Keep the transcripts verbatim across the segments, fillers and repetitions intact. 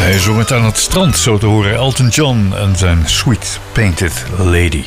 Hij zong het aan het strand, zo te horen Elton John en zijn Sweet Painted Lady.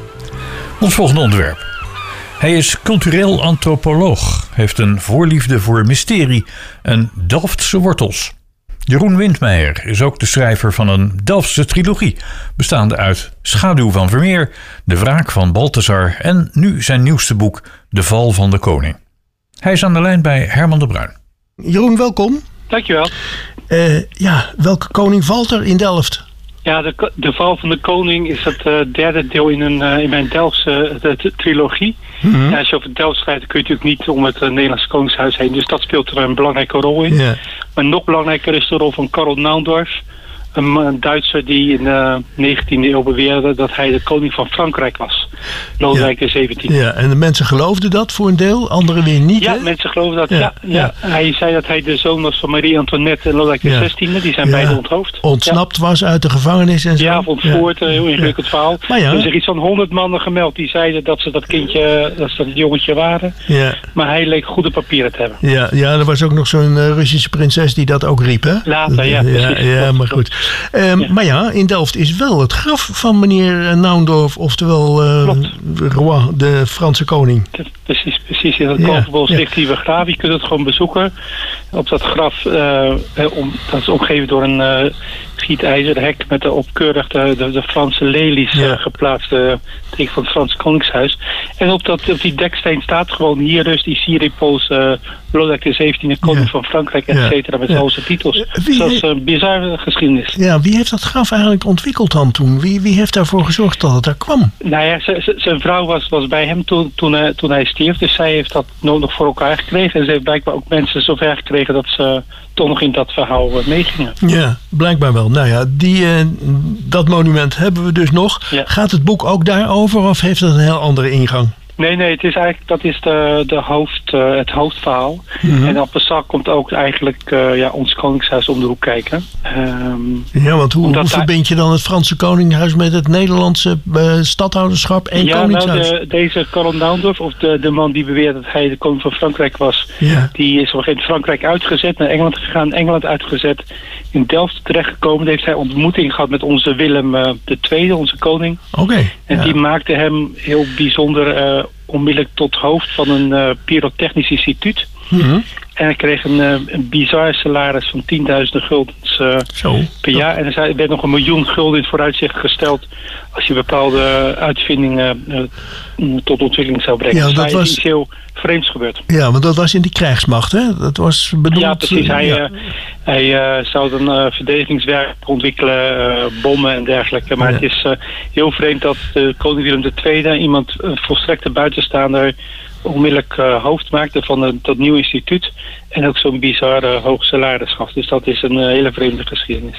Ons volgende onderwerp. Hij is cultureel antropoloog, heeft een voorliefde voor mysterie en Delftse wortels. Jeroen Windmeijer is ook de schrijver van een Delftse trilogie, bestaande uit Schaduw van Vermeer, De wraak van Balthazar en nu zijn nieuwste boek De val van de koning. Hij is aan de lijn bij Herman de Bruin. Jeroen, welkom. Dankjewel. Uh, ja, welke koning valt er in Delft? Ja, de, de val van de koning is het uh, derde deel in, een, uh, in mijn Delftse uh, de, trilogie. Mm-hmm. Ja, als je over Delft schrijft, dan kun je natuurlijk niet om het uh, Nederlandse koningshuis heen. Dus dat speelt er een belangrijke rol in. Yeah. Maar nog belangrijker is de rol van Karl Naundorf. Een, een Duitser die in de negentiende eeuw beweerde dat hij de koning van Frankrijk was. Lodewijk de zeventiende. Ja, en de mensen geloofden dat voor een deel, anderen weer niet. Ja, hè? mensen geloofden dat. Ja, ja, ja. ja. Hij zei dat hij de zoon was van Marie-Antoinette en Lodewijk de zestiende. Die zijn ja. beide onthoofd. Ontsnapt ja. was uit de gevangenis en zo. Ja, ontvoerd. Ja. Heel ingewikkeld ja. verhaal. Maar ja. Er zijn iets van honderd mannen gemeld die zeiden dat ze dat kindje, dat ze dat jongetje waren. Ja. Maar hij leek goede papieren te hebben. Ja, ja, er was ook nog zo'n uh, Russische prinses die dat ook riep, hè? Later, ja. Ja, ja, maar goed. Um, ja. Maar ja, in Delft is wel het graf van meneer Naundorf, oftewel uh, Roi, de Franse koning. Precies, precies. In het ja, Kogelbos ja. ligt hij begraven. Je kunt het gewoon bezoeken. Op dat graf, uh, om, dat is omgeven door een uh, gietijzeren hek met de opkeurig de, de, de Franse lelies ja. uh, geplaatste teken van het Franse Koningshuis. En op, dat, op die deksteen staat gewoon hier rust die Siripoos uh, Lodewijk de zeventiende, koning ja. van Frankrijk, et cetera, met ja. al zijn titels. Wie dat is een uh, bizarre geschiedenis. Ja, wie heeft dat graf eigenlijk ontwikkeld dan toen? Wie, wie heeft daarvoor gezorgd dat het daar kwam? Nou ja, z- z- zijn vrouw was, was bij hem toen, toen, hij, toen hij stierf, dus zij heeft dat nog voor elkaar gekregen. En ze heeft blijkbaar ook mensen zover gekregen dat ze toch nog in dat verhaal uh, meegingen. Ja, blijkbaar wel. Nou ja, die, uh, dat monument hebben we dus nog. Ja. Gaat het boek ook daarover of heeft het een heel andere ingang? Nee, nee, het is eigenlijk, dat is de, de hoofd, uh, het hoofdverhaal. Mm-hmm. En op passant komt ook eigenlijk uh, ja, ons koningshuis om de hoek kijken. Um, ja, want hoe, hoe verbind je dan het Franse koningshuis met het Nederlandse uh, stadhouderschap en ja, koningshuis? Nou, de, deze Karl Naundorf, of de, de man die beweert dat hij de koning van Frankrijk was, ja. die is op een gegeven moment Frankrijk uitgezet, naar Engeland gegaan, Engeland uitgezet, in Delft terechtgekomen. Daar heeft hij ontmoeting gehad met onze Willem uh, de Tweede, onze koning. Oké. Okay, en ja. die maakte hem heel bijzonder uh, onmiddellijk tot hoofd van een uh, pyrotechnisch instituut. Mm-hmm. En hij kreeg een, uh, een bizar salaris van tienduizenden guldens uh, Zo. per jaar. En er werd nog een miljoen gulden in vooruitzicht gesteld als je bepaalde uitvindingen uh, tot ontwikkeling zou brengen. Ja, dus dat daar was is iets heel vreemds gebeurd. Ja, want dat was in die krijgsmacht, hè? Dat was bedoeld... Ja, precies. Hij, ja. uh, hij uh, zou dan uh, verdedigingswerk ontwikkelen, uh, bommen en dergelijke. Maar ja. het is uh, heel vreemd dat uh, koning Willem de Tweede, iemand, een volstrekte buitenstaander, onmiddellijk uh, hoofd maakte van een, dat nieuw instituut. En ook zo'n bizarre uh, hoog salaris gaf. Dus dat is een uh, hele vreemde geschiedenis.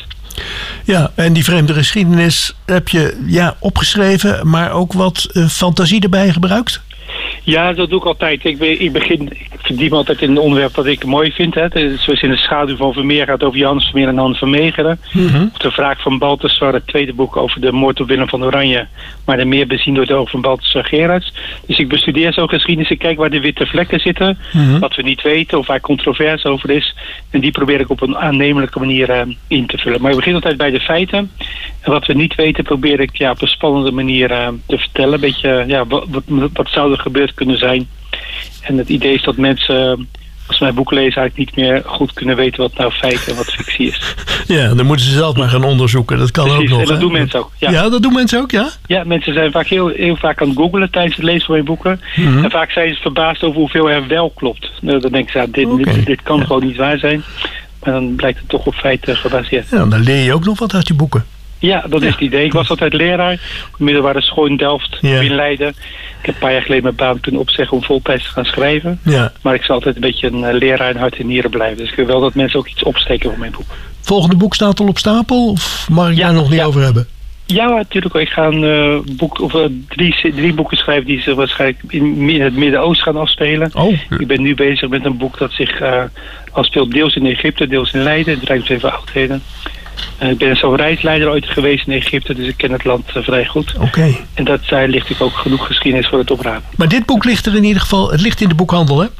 Ja, en die vreemde geschiedenis heb je ja, opgeschreven, maar ook wat uh, fantasie erbij gebruikt? Ja, dat doe ik altijd. Ik, ik begin, ik verdien me altijd in een onderwerp wat ik mooi vind. Hè. Zoals in de Schaduw van Vermeer gaat over Johannes Vermeer en Han van Meegeren. Mm-hmm. Of de wraak van Balthazar, het tweede boek over de moord op Willem van Oranje. Maar dan meer bezien door de ogen van Balthazar Gerards. Dus ik bestudeer zo'n geschiedenis. Ik kijk waar de witte vlekken zitten. Mm-hmm. Wat we niet weten of waar controverse over is. En die probeer ik op een aannemelijke manier uh, in te vullen. Maar ik begin altijd bij de feiten. En wat we niet weten probeer ik ja, op een spannende manier uh, te vertellen. Een beetje, ja, wat, wat, wat zou er gebeurd kunnen zijn. En het idee is dat mensen, als ze mijn boek lezen, eigenlijk niet meer goed kunnen weten wat nou feit en wat fictie is. Ja, dan moeten ze zelf maar gaan onderzoeken. Dat kan Precies, ook nog. En dat hè? doen mensen ook. Ja. ja, dat doen mensen ook, ja? Ja, mensen zijn vaak heel, heel vaak aan het googlen tijdens het lezen van mijn boeken. Mm-hmm. En vaak zijn ze verbaasd over hoeveel er wel klopt. Nou, dan denken ze, ja, dit, okay. dit, dit kan ja. gewoon niet waar zijn. Maar dan blijkt het toch op feiten gebaseerd. Ja, dan leer je ook nog wat uit je boeken. Ja, dat is ja. het idee. Ik was altijd leraar op middelbare school in Delft, ja. in Leiden. Ik heb een paar jaar geleden mijn baan kunnen opzeggen om voltijds te gaan schrijven. Ja. Maar ik zal altijd een beetje een uh, leraar in hart en nieren blijven. Dus ik wil wel dat mensen ook iets opsteken voor mijn boek. Volgende boek staat al op stapel? Of mag ik ja, daar nog niet ja. over hebben? Ja, natuurlijk. Ik ga een, uh, boek, of, uh, drie, drie boeken schrijven die zich waarschijnlijk in, in het Midden-Oosten gaan afspelen. Oh. Ik ben nu bezig met een boek dat zich uh, afspeelt deels in Egypte, deels in Leiden. Het Rijk van Oudheden. Uh, ik ben zo'n reisleider ooit geweest in Egypte, dus ik ken het land uh, vrij goed. Oké. Okay. En dat, daar ligt ik ook genoeg geschiedenis voor het oprapen. Maar dit boek ligt er in ieder geval, het ligt in de boekhandel, hè?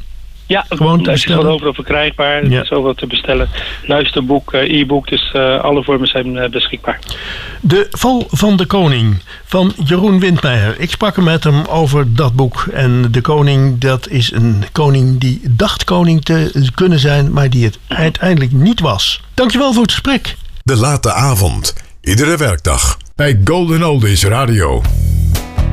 Ja, gewoon te het is bestellen. gewoon overal verkrijgbaar. Het Ja. is overal te bestellen. Luisterboek, uh, e-book, dus uh, alle vormen zijn uh, beschikbaar. De Val van de Koning van Jeroen Windmeijer. Ik sprak met hem over dat boek. En de koning, dat is een koning die dacht koning te kunnen zijn, maar die het uiteindelijk niet was. Dankjewel voor het gesprek. De Late Avond. Iedere werkdag bij Golden Oldies Radio.